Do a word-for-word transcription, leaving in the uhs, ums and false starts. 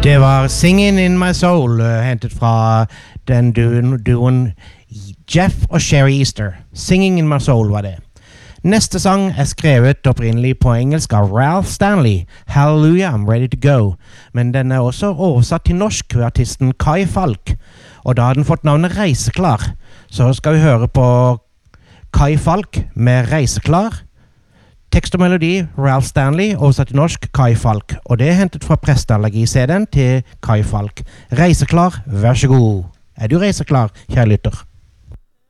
Det var Singing in My Soul, uh, hentet fra den duoen, duoen Jeff og Sherry Easter. Singing in My Soul var det. Neste sang er skrevet opprinnelig på engelsk av Ralph Stanley, Hallelujah, I'm Ready to Go. Men den er også oversatt til norsk ved artisten Kai Falk, og da har den fått navnet Reiseklar. Så skal vi høre på Kai Falk med Reiseklar. Tekst og melodi, Ralph Stanley, oversatt til norsk, Kai Falk. Og det er hentet fra Prestallergi-C D-en til Kai Falk. Reiseklar, vær så god. Er du reiseklar, kjære lytter?